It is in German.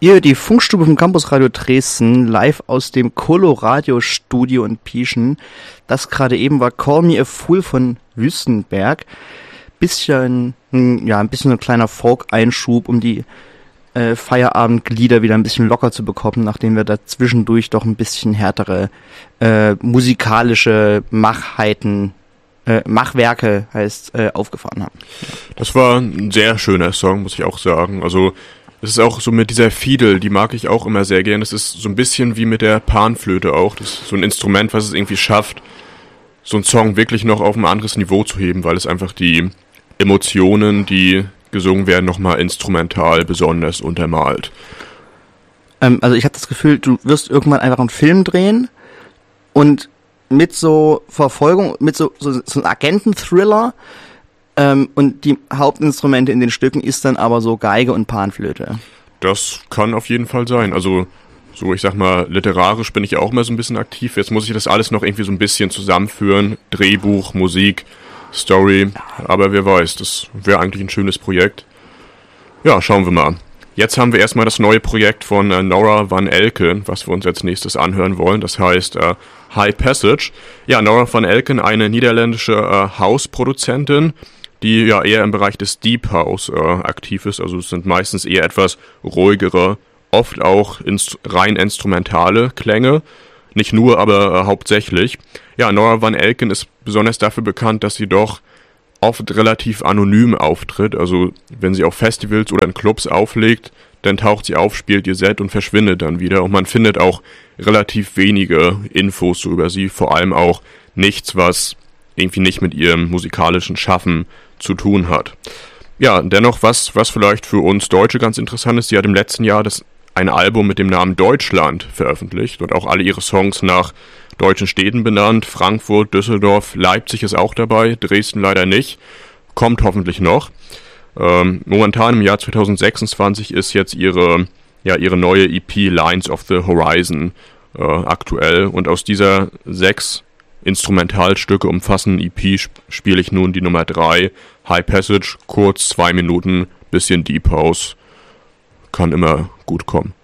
Ihr, die Funkstube vom Campus Radio Dresden, live aus dem Coloradio-Studio in Pieschen. Das gerade eben war Call Me a Fool von Wüstenberg. Ein bisschen ein kleiner Folk-Einschub, um die Feierabendglieder wieder ein bisschen locker zu bekommen, nachdem wir da zwischendurch doch ein bisschen härtere musikalische Machwerke aufgefahren haben. Das war ein sehr schöner Song, muss ich auch sagen. Also es ist auch so mit dieser Fiedel, die mag ich auch immer sehr gern. Das ist so ein bisschen wie mit der Panflöte auch. Das ist so ein Instrument, was es irgendwie schafft, so einen Song wirklich noch auf ein anderes Niveau zu heben, weil es einfach die Emotionen, die gesungen werden, nochmal instrumental besonders untermalt. Also ich habe das Gefühl, du wirst irgendwann einfach einen Film drehen und mit so Verfolgung, mit so einem Agenten-Thriller, und die Hauptinstrumente in den Stücken ist dann aber so Geige und Panflöte. Das kann auf jeden Fall sein. Also so, ich sag mal, literarisch bin ich ja auch immer so ein bisschen aktiv. Jetzt muss ich das alles noch irgendwie so ein bisschen zusammenführen. Drehbuch, Musik, Story. Aber wer weiß, das wäre eigentlich ein schönes Projekt. Ja, schauen wir mal. Jetzt haben wir erstmal das neue Projekt von Nora Van Elken, was wir uns als nächstes anhören wollen. Das heißt High Passage. Ja, Nora Van Elken, eine niederländische House-Produzentin, die ja eher im Bereich des Deep House aktiv ist. Also es sind meistens eher etwas ruhigere, oft auch rein instrumentale Klänge. Nicht nur, aber hauptsächlich. Ja, Nora Van Elken ist besonders dafür bekannt, dass sie doch oft relativ anonym auftritt. Also wenn sie auf Festivals oder in Clubs auflegt, dann taucht sie auf, spielt ihr Set und verschwindet dann wieder. Und man findet auch relativ wenige Infos so über sie. Vor allem auch nichts, was irgendwie nicht mit ihrem musikalischen Schaffen zu tun hat. Ja, dennoch, was vielleicht für uns Deutsche ganz interessant ist, sie hat im letzten Jahr ein Album mit dem Namen Deutschland veröffentlicht und auch alle ihre Songs nach deutschen Städten benannt. Frankfurt, Düsseldorf, Leipzig ist auch dabei, Dresden leider nicht. Kommt hoffentlich noch. Momentan im Jahr 2026 ist jetzt ihre neue EP Lines of the Horizon aktuell. Und aus dieser 6 Instrumentalstücke umfassenden EP spiele ich nun die Nummer 3, High Passage, kurz 2 Minuten, bisschen Deep House. Kann immer gut kommen.